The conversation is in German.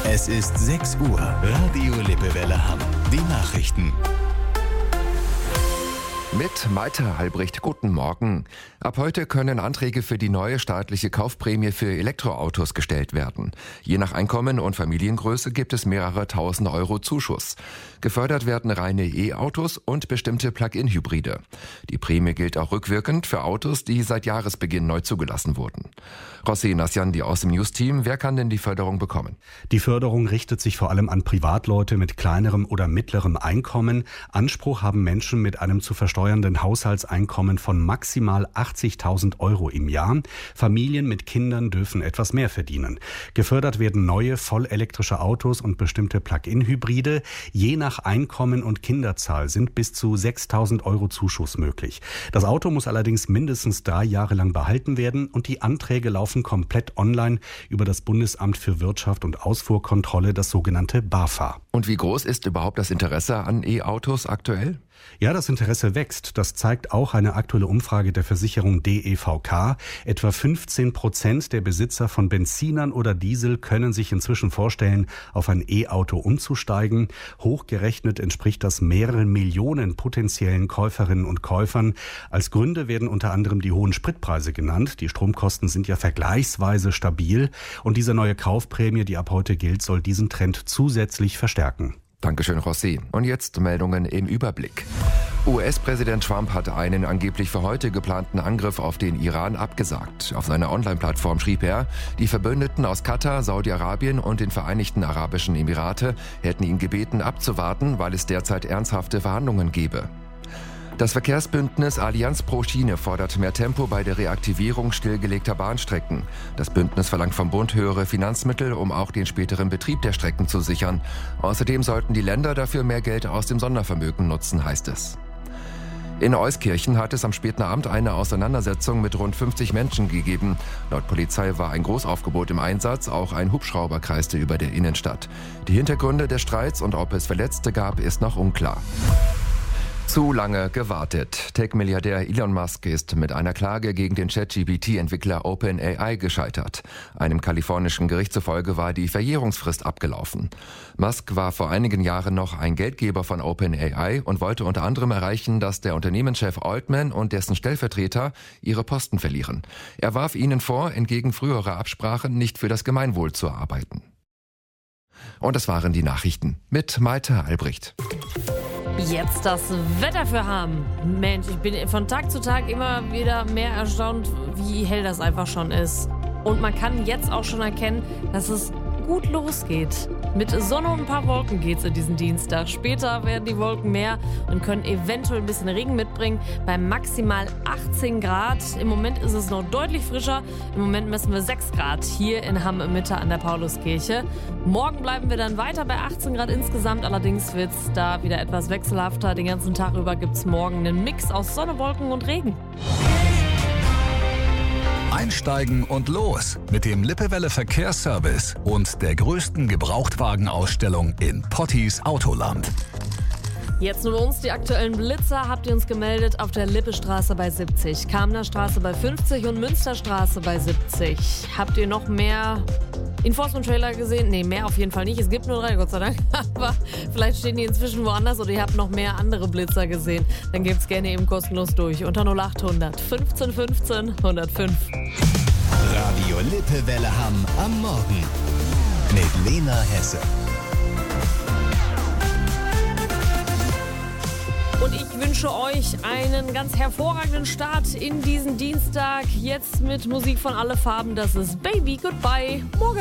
Es ist 6 Uhr. Radio Lippewelle Hamm. Die Nachrichten. Mit Malte Halbricht, guten Morgen. Ab heute können Anträge für die neue staatliche Kaufprämie für Elektroautos gestellt werden. Je nach Einkommen und Familiengröße gibt es mehrere tausend Euro Zuschuss. Gefördert werden reine E-Autos und bestimmte Plug-in-Hybride. Die Prämie gilt auch rückwirkend für Autos, die seit Jahresbeginn neu zugelassen wurden. Rossi Nasjandi aus dem News-Team, wer kann denn die Förderung bekommen? Die Förderung richtet sich vor allem an Privatleute mit kleinerem oder mittlerem Einkommen. Anspruch haben Menschen mit einem zu versteuernden Haushaltseinkommen von maximal 80.000 Euro im Jahr. Familien mit Kindern dürfen etwas mehr verdienen. Gefördert werden neue vollelektrische Autos und bestimmte Plug-in-Hybride. Je nach Einkommen und Kinderzahl sind bis zu 6.000 Euro Zuschuss möglich. Das Auto muss allerdings mindestens 3 Jahre lang behalten werden und die Anträge laufen komplett online über das Bundesamt für Wirtschaft und Ausfuhrkontrolle, das sogenannte BAFA. Und wie groß ist überhaupt das Interesse an E-Autos aktuell? Ja, das Interesse wächst. Das zeigt auch eine aktuelle Umfrage der Versicherung DEVK. Etwa 15% der Besitzer von Benzinern oder Diesel können sich inzwischen vorstellen, auf ein E-Auto umzusteigen. Hochgerechnet entspricht das mehreren Millionen potenziellen Käuferinnen und Käufern. Als Gründe werden unter anderem die hohen Spritpreise genannt. Die Stromkosten sind ja vergleichsweise stabil. Und diese neue Kaufprämie, die ab heute gilt, soll diesen Trend zusätzlich verstärken. Dankeschön, Rossi. Und jetzt Meldungen im Überblick. US-Präsident Trump hat einen angeblich für heute geplanten Angriff auf den Iran abgesagt. Auf seiner Online-Plattform schrieb er, die Verbündeten aus Katar, Saudi-Arabien und den Vereinigten Arabischen Emirate hätten ihn gebeten abzuwarten, weil es derzeit ernsthafte Verhandlungen gebe. Das Verkehrsbündnis Allianz pro Schiene fordert mehr Tempo bei der Reaktivierung stillgelegter Bahnstrecken. Das Bündnis verlangt vom Bund höhere Finanzmittel, um auch den späteren Betrieb der Strecken zu sichern. Außerdem sollten die Länder dafür mehr Geld aus dem Sondervermögen nutzen, heißt es. In Euskirchen hat es am späten Abend eine Auseinandersetzung mit rund 50 Menschen gegeben. Laut Polizei war ein Großaufgebot im Einsatz, auch ein Hubschrauber kreiste über der Innenstadt. Die Hintergründe des Streits und ob es Verletzte gab, ist noch unklar. Zu lange gewartet. Tech-Milliardär Elon Musk ist mit einer Klage gegen den ChatGPT-Entwickler OpenAI gescheitert. Einem kalifornischen Gericht zufolge war die Verjährungsfrist abgelaufen. Musk war vor einigen Jahren noch ein Geldgeber von OpenAI und wollte unter anderem erreichen, dass der Unternehmenschef Altman und dessen Stellvertreter ihre Posten verlieren. Er warf ihnen vor, entgegen früherer Absprachen nicht für das Gemeinwohl zu arbeiten. Und das waren die Nachrichten mit Malte Albrecht. Jetzt das Wetter für Hamm. Mensch, ich bin von Tag zu Tag immer wieder mehr erstaunt, wie hell das einfach schon ist. Und man kann jetzt auch schon erkennen, dass es gut losgeht. Mit Sonne und ein paar Wolken geht's in diesen Dienstag. Später werden die Wolken mehr und können eventuell ein bisschen Regen mitbringen. Bei maximal 18 Grad. Im Moment ist es noch deutlich frischer. Im Moment messen wir 6 Grad hier in Hamm Mitte an der Pauluskirche. Morgen bleiben wir dann weiter bei 18 Grad insgesamt. Allerdings wird's da wieder etwas wechselhafter. Den ganzen Tag über gibt's morgen einen Mix aus Sonne, Wolken und Regen. Einsteigen und los mit dem Lippewelle Verkehrsservice und der größten Gebrauchtwagenausstellung in Pottis Autoland. Jetzt nur bei uns die aktuellen Blitzer. Habt ihr uns gemeldet auf der Lippestraße bei 70, Kamener Straße bei 50 und Münsterstraße bei 70. Habt ihr noch mehr Enforcement-Trailer gesehen? Nee, mehr auf jeden Fall nicht. Es gibt nur 3, Gott sei Dank. Aber vielleicht stehen die inzwischen woanders oder ihr habt noch mehr andere Blitzer gesehen. Dann gebt's gerne eben kostenlos durch. Unter 0800 15 15 105. Radio Lippewelle Hamm am Morgen mit Lena Hesse. Und ich wünsche euch einen ganz hervorragenden Start in diesen Dienstag. Jetzt mit Musik von Alle Farben. Das ist Baby Goodbye. Morgen.